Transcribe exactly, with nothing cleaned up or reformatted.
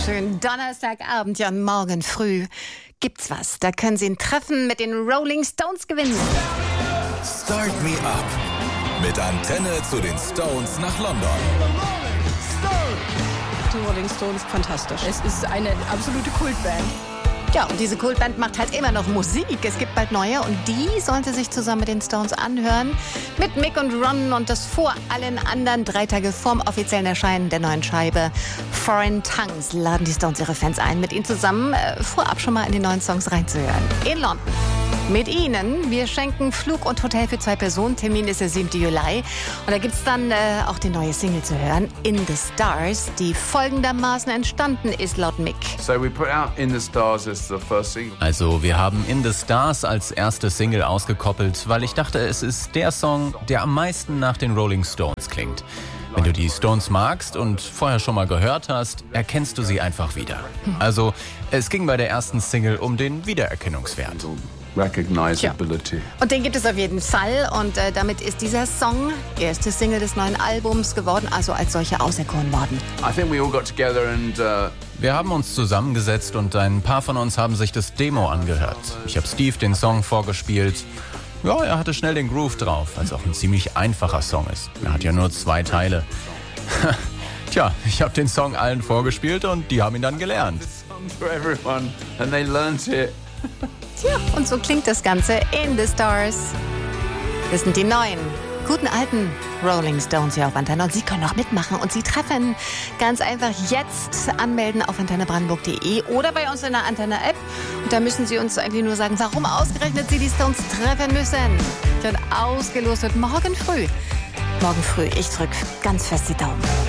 schön. Donnerstagabend, ja, morgen früh gibt's was. Da können Sie ein Treffen mit den Rolling Stones gewinnen. Start Me Up. Mit Antenne zu den Stones nach London. Die Rolling Stones, fantastisch. Es ist eine absolute Kultband. Ja, und diese Kultband macht halt immer noch Musik. Es gibt bald neue und die sollte sich zusammen mit den Stones anhören. Mit Mick und Ron und das vor allen anderen drei Tage vorm offiziellen Erscheinen der neuen Scheibe Foreign Tongues laden die Stones ihre Fans ein, mit ihnen zusammen äh, vorab schon mal in die neuen Songs reinzuhören. In London. Mit Ihnen. Wir schenken Flug und Hotel für zwei Personen. Termin ist der siebten Juli. Und da gibt es dann äh, auch die neue Single zu hören, In the Stars, die folgendermaßen entstanden ist laut Mick. So we put out In the Stars as the first single. Also wir haben In the Stars als erste Single ausgekoppelt, weil ich dachte, es ist der Song, der am meisten nach den Rolling Stones klingt. Wenn du die Stones magst und vorher schon mal gehört hast, erkennst du sie einfach wieder. Also es ging bei der ersten Single um den Wiedererkennungswert. Recognizability. Ja. Und den gibt es auf jeden Fall. Und äh, damit ist dieser Song erste Single des neuen Albums geworden, also als solche auserkoren worden. I think we all got together and uh Wir haben uns zusammengesetzt und ein paar von uns haben sich das Demo angehört. Ich habe Steve den Song vorgespielt. Ja, er hatte schnell den Groove drauf, weil es auch ein ziemlich einfacher Song ist. Er hat ja nur zwei Teile. Tja, ich habe den Song allen vorgespielt und die haben ihn dann gelernt. for everyone and they learnt it. Tja, und so klingt das Ganze In the Stars. Das sind die neuen, guten alten Rolling Stones hier auf Antenne. Und Sie können auch mitmachen und Sie treffen. Ganz einfach jetzt anmelden auf antenne brandenburg punkt de oder bei uns in der Antenne-App. Und da müssen Sie uns eigentlich nur sagen, warum ausgerechnet Sie die Stones treffen müssen. Und ausgelost wird morgen früh. Morgen früh, ich drücke ganz fest die Daumen.